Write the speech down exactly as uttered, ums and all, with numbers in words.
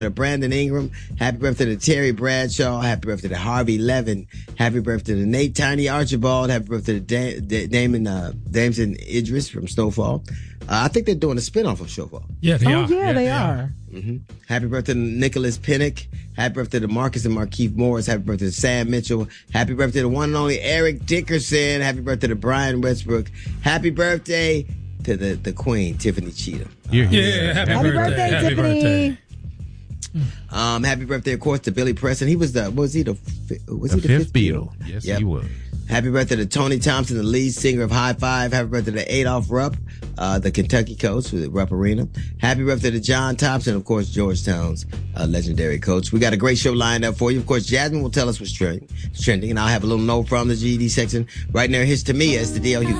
to Brandon Ingram. Happy birthday to Terry Bradshaw. Happy birthday to Harvey Levin. Happy birthday to Nate Tiny Archibald. Happy birthday to da- da- Damon uh, Damson Idris from Snowfall. Uh, I think they're doing a spinoff of Snowfall. Yeah, they oh, are. yeah, yeah they, they are. are. Mm-hmm. Happy birthday to Nicholas Pinnock. Happy birthday to Marcus and Markeith Morris. Happy birthday to Sam Mitchell. Happy birthday to one and only Eric Dickerson. Happy birthday to Brian Westbrook. Happy birthday to the, the queen, Tiffany Cheatham. Yeah, yeah, happy, Happy birthday. birthday, happy Tiffany. birthday. Um, happy birthday, of course, to Billy Preston. He was the, was he the, fi- was The, he the fifth, fifth Beatle. Yes, Yep. he was. Happy birthday to Tony Thompson, the lead singer of High Five. Happy birthday to Adolph Rupp, uh, the Kentucky coach for the Rupp Arena. Happy birthday to John Thompson, of course, Georgetown's uh, legendary coach. We got a great show lined up for you. Of course, Jasmine will tell us what's trending, trending and I'll have a little note from the G E D section right near his to me as the D L U.